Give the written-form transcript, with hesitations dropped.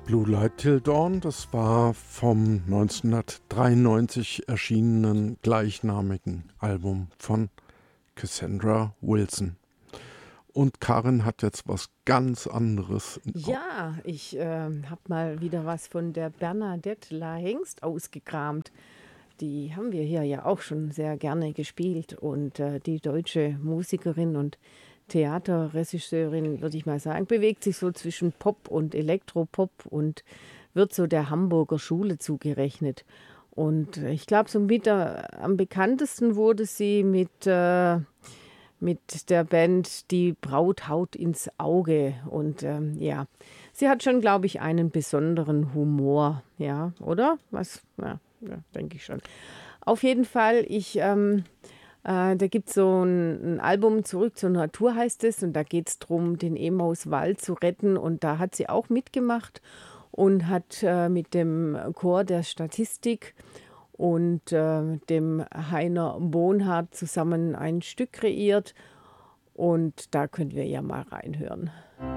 Blue Light Till Dawn, das war vom 1993 erschienenen gleichnamigen Album von Cassandra Wilson. Und Karin hat jetzt was ganz anderes. Ja, ich habe mal wieder was von der Bernadette La Hengst ausgekramt. Die haben wir hier ja auch schon sehr gerne gespielt. Und die deutsche Musikerin und Theaterregisseurin, würde ich mal sagen, bewegt sich so zwischen Pop und Elektropop und wird so der Hamburger Schule zugerechnet. Und ich glaube, so am bekanntesten wurde sie mit der Band Die Braut haut ins Auge. Und ja, sie hat schon, glaube ich, einen besonderen Humor. Ja, oder? Was? Ja, denke ich schon. Auf jeden Fall, da gibt es so ein Album, Zurück zur Natur heißt es, und da geht es darum, den Emauswald zu retten. Und da hat sie auch mitgemacht und hat mit dem Chor der Statistik und dem Heiner Bonhardt zusammen ein Stück kreiert. Und da können wir ja mal reinhören.